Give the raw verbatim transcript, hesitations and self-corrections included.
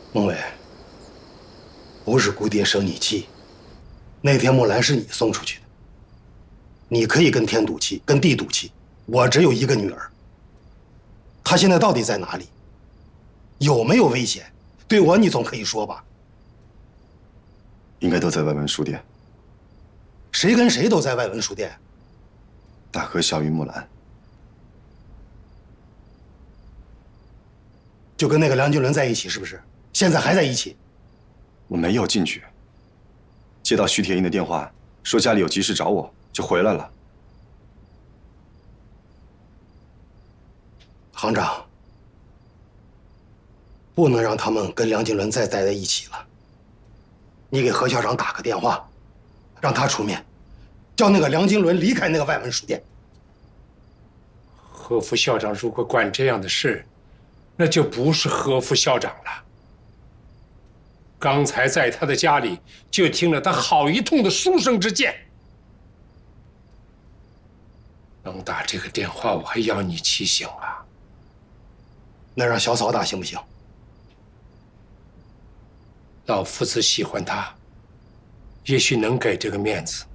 孟伟，不是姑爹生你气，那天木兰是你送出去的。你可以跟天赌气，跟地赌气，我只有一个女儿。她现在到底在哪里？有没有危险？对我，你总可以说吧。 应该都在外文书店。 谁跟谁都在外文书店？ 大哥小于木兰， 就跟那个梁金伦在一起，是不是？现在还在一起？ 我没有进去。接到徐铁英的电话，说家里有急事找我，就回来了。 行长，不能让他们跟梁金伦再待在一起了。你给何校长打个电话，让他出面，叫那个梁金伦离开那个外文书店。 何副校长如果管这样的事，那就不是何副校长了。刚才在他的家里就听了他好一通的书生之见。能打这个电话，我还要你提醒啊。 那让小嫂打行不行？ 老夫子喜欢他，也许能给这个面子。